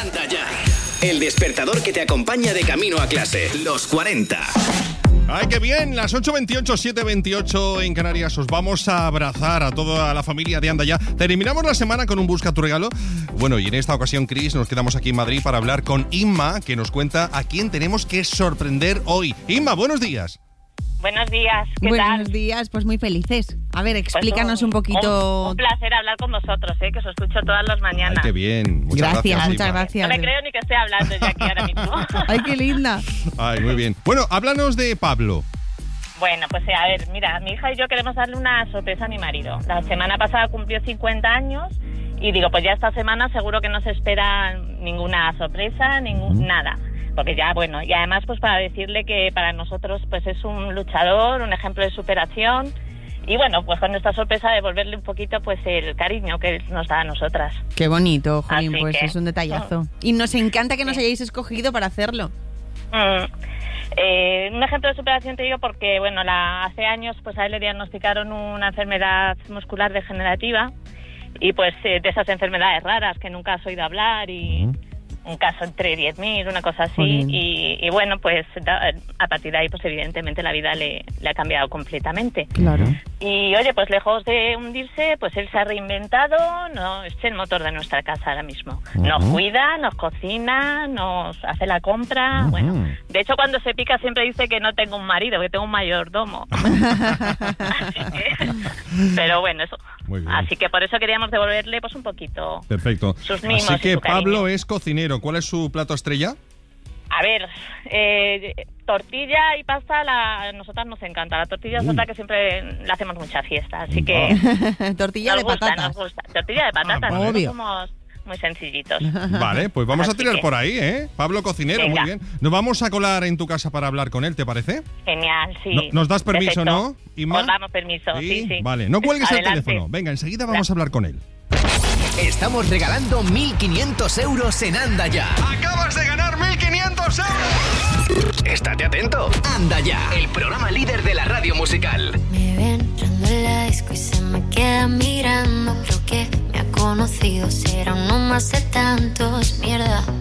Anda ya. El despertador que te acompaña de camino a clase. Los 40. ¡Ay, qué bien! Las 8:28, 7:28 en Canarias. Os vamos a abrazar a toda la familia de Anda Ya. Terminamos la semana con un Busca tu regalo. Bueno, y en esta ocasión, Cris, nos quedamos aquí en Madrid para hablar con Inma, que nos cuenta a quién tenemos que sorprender hoy. Inma, buenos días. Buenos días, ¿qué tal? Buenos días, pues muy felices. A ver, explícanos un poquito. Un placer hablar con vosotros, que os escucho todas las mañanas. Ay, qué bien. Muchas gracias, muchas Inma. gracias. No me creo ni que esté hablando yo aquí ahora mismo. Ay, qué linda. Ay, muy bien. Bueno, háblanos de Pablo. Bueno, pues a ver, mira, mi hija y yo queremos darle una sorpresa a mi marido. La semana pasada cumplió 50 años y digo, pues ya esta semana seguro que no se espera ninguna sorpresa, nada. Porque ya, bueno, y además pues para decirle que para nosotros pues es un luchador, un ejemplo de superación y bueno, pues con esta sorpresa devolverle un poquito pues el cariño que nos da a nosotras. Qué bonito, Jolín, Así pues que, es un detallazo. Y nos encanta que nos hayáis escogido para hacerlo. Un ejemplo de superación te digo porque, bueno, hace años pues a él le diagnosticaron una enfermedad muscular degenerativa y pues de esas enfermedades raras que nunca has oído hablar y... un caso entre 10.000, una cosa así, y bueno, pues a partir de ahí, pues evidentemente la vida le ha cambiado completamente. Claro. Y oye, pues lejos de hundirse, pues él se ha reinventado, es el motor de nuestra casa ahora mismo. Nos cuida, nos cocina, nos hace la compra, bueno. De hecho, cuando se pica siempre dice que no tengo un marido, que tengo un mayordomo. Así que, pero bueno, eso. Muy bien. Así que por eso queríamos devolverle pues un poquito. Perfecto. Sus mimos. Así que y su cariño. Pablo es cocinero. ¿Cuál es su plato estrella? A ver, tortilla y pasta a nosotras nos encanta. La tortilla es otra que siempre le hacemos mucha fiesta, así que... Tortilla de patatas. Nos gusta. Tortilla de patatas, vale. Obvio. Somos muy sencillitos. Vale, pues vamos a Así tirar que- por ahí, ¿eh? Pablo cocinero, Venga. muy bien. Nos vamos a colar en tu casa para hablar con él, ¿te parece? Genial, sí. No- ¿Nos das permiso, Perfecto. no, Inma? Os damos permiso, sí. Vale, no cuelgues el Adelante. teléfono. Venga, enseguida vamos a hablar con él. Estamos regalando 1.500 euros en Anda Ya. ¡Acabas de ganar 1.500 euros! Estate atento. Anda Ya, el programa líder de la radio musical. Me ven entrando en la disco y se me queda mirando. Creo que me ha conocido, será uno más de tantos. Mierda,